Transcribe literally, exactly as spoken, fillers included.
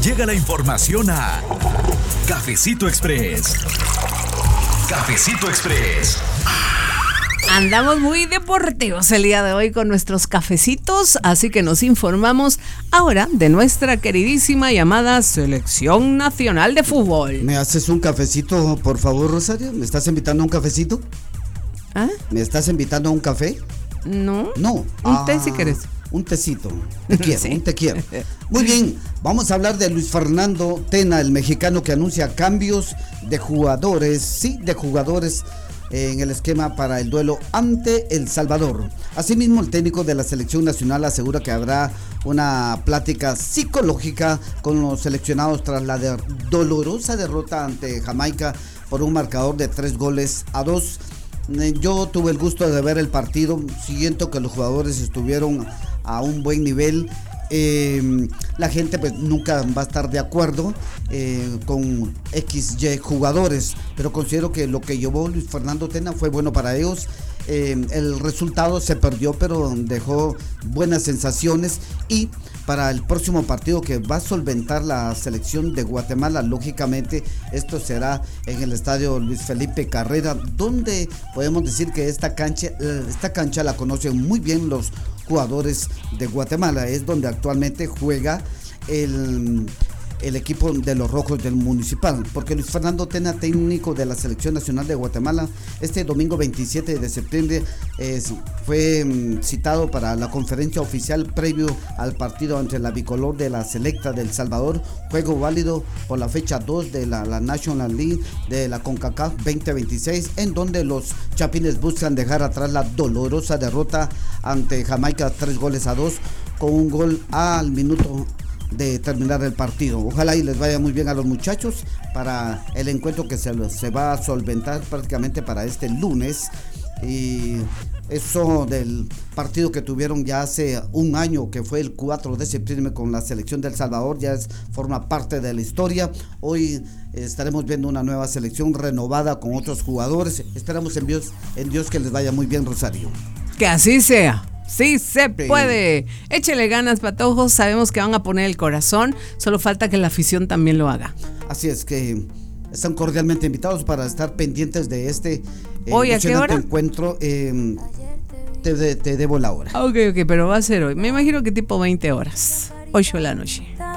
llega la información a Cafecito Express. Cafecito Express. Andamos muy deportivos el día de hoy con nuestros cafecitos, así que nos informamos ahora de nuestra queridísima llamada Selección Nacional de Fútbol. ¿Me haces un cafecito, por favor, Rosario? ¿Me estás invitando a un cafecito? ¿Ah? ¿Me estás invitando a un café? No. No. Un ah, té si querés. Un tecito. Te quiero, Sí. un te quiero. Muy bien, vamos a hablar de Luis Fernando Tena, el mexicano que anuncia cambios de jugadores, sí, de jugadores en el esquema para el duelo ante El Salvador. Asimismo, el técnico de la selección nacional asegura que habrá una plática psicológica con los seleccionados tras la de dolorosa derrota ante Jamaica por un marcador de tres goles a dos. Yo tuve el gusto de ver el partido, siento que los jugadores estuvieron a un buen nivel. Eh, la gente pues nunca va a estar de acuerdo eh, con equis ye jugadores, pero considero que lo que llevó Luis Fernando Tena fue bueno para ellos. Eh, el resultado se perdió, pero dejó buenas sensaciones, y para el próximo partido que va a solventar la selección de Guatemala, lógicamente esto será en el estadio Luis Felipe Carrera, donde podemos decir que esta cancha, esta cancha la conocen muy bien los jugadores de Guatemala. Es donde actualmente juega el, el equipo de los Rojos del Municipal, porque Luis Fernando Tena, técnico de la Selección Nacional de Guatemala, este domingo veintisiete de septiembre es, fue um, citado para la conferencia oficial previo al partido entre la bicolor de la Selecta de El Salvador, juego válido por la fecha dos de la, la National League de la CONCACAF veinte veintiséis, en donde los chapines buscan dejar atrás la dolorosa derrota ante Jamaica, tres goles a dos, con un gol al minuto de terminar el partido. Ojalá y les vaya muy bien a los muchachos para el encuentro que se, se va a solventar prácticamente para este lunes. Y eso del partido que tuvieron ya hace un año, que fue el cuatro de septiembre con la selección de El Salvador, ya es, forma parte de la historia. Hoy estaremos viendo una nueva selección renovada con otros jugadores. Esperamos en Dios, en Dios que les vaya muy bien, Rosario. Que así sea. Sí se puede. Échele ganas, patojos. Sabemos que van a poner el corazón. Solo falta que la afición también lo haga. Así es que están cordialmente invitados para estar pendientes de este eh, Hoy, ¿a qué hora? encuentro. Eh, te, te debo la hora. Ok, ok, pero va a ser hoy. Me imagino que tipo veinte horas. ocho de la noche.